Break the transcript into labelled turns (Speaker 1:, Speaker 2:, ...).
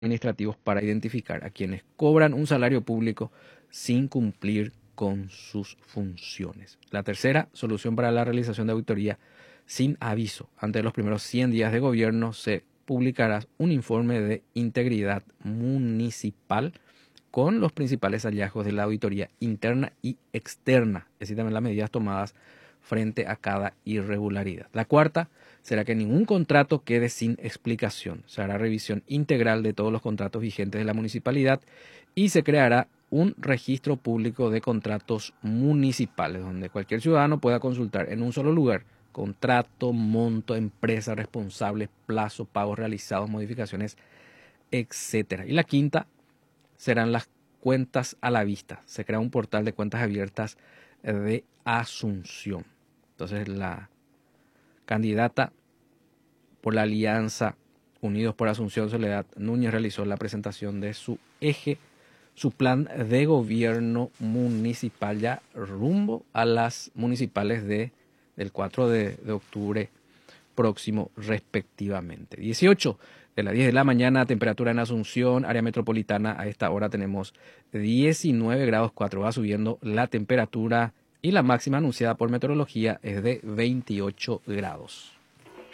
Speaker 1: administrativos para identificar a quienes cobran un salario público sin cumplir con sus funciones. La tercera solución para la realización de auditoría sin aviso. Antes de los primeros 100 días de gobierno se publicará un informe de integridad municipal con los principales hallazgos de la auditoría interna y externa, es decir, también las medidas tomadas frente a cada irregularidad. La cuarta será que ningún contrato quede sin explicación. Se hará revisión integral de todos los contratos vigentes de la municipalidad y se creará un registro público de contratos municipales, donde cualquier ciudadano pueda consultar en un solo lugar contrato, monto, empresa, responsables, plazo, pagos realizados, modificaciones, etcétera. Y la quinta serán las cuentas a la vista. Se crea un portal de cuentas abiertas de Asunción. Entonces la candidata por la Alianza Unidos por Asunción, Soledad Núñez, realizó la presentación de su plan de gobierno municipal ya rumbo a las municipales del 4 de octubre próximo respectivamente. 18 de las 10 de la mañana, temperatura en Asunción, área metropolitana. A esta hora tenemos 19 grados 4, va subiendo la temperatura y la máxima anunciada por meteorología es de 28 grados.